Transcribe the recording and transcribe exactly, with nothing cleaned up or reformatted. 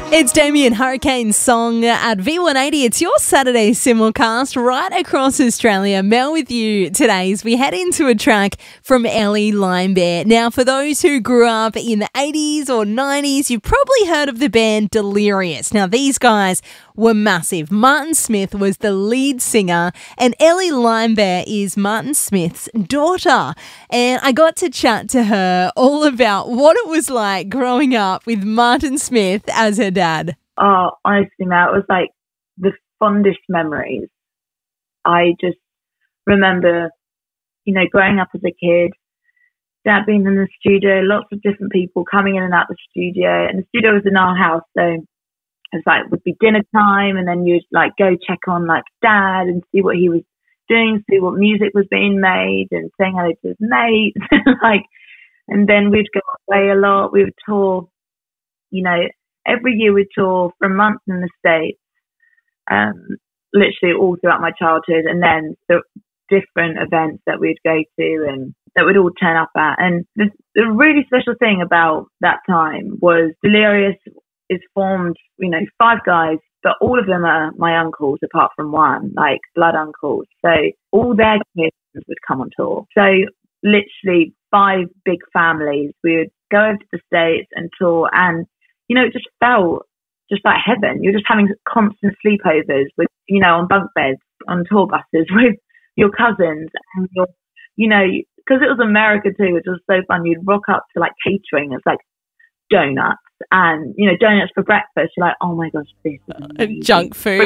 It's Damien Hurricane's song at V one eighty. It's your Saturday simulcast right across Australia. Mel with you today as we head into a track from Ellie Limebear. Now, for those who grew up in the eighties or nineties, you've probably heard of the band Delirious. Now, these guys were massive. Martin Smith was the lead singer and Ellie Limebear is Martin Smith's daughter. And I got to chat to her all about what it was like growing up with Martin Smith as her dad. Oh, honestly, Matt, it was like the fondest memories. I just remember, you know, growing up as a kid, Dad being in the studio, lots of different people coming in and out the studio, and the studio was in our house, so it was like, it would be dinner time, and then you'd like go check on like Dad and see what he was doing, see what music was being made, and saying hello to his mates, like, and then we'd go away a lot. We would tour, you know. Every year we tour for a month in the States, um, literally all throughout my childhood, and then the different events that we'd go to and that we'd all turn up at. And the, the really special thing about that time was Delirious is formed, you know, five guys, but all of them are my uncles apart from one, like blood uncles. So all their kids would come on tour. So literally five big families. We would go over to the States and tour, and you know, it just felt just like heaven. You're just having constant sleepovers with, you know, on bunk beds, on tour buses with your cousins and your, you know, because it was America too, which was so fun. You'd rock up to like catering. It's like donuts and, you know, donuts for breakfast. You're like, oh my gosh, this is amazing. Junk food.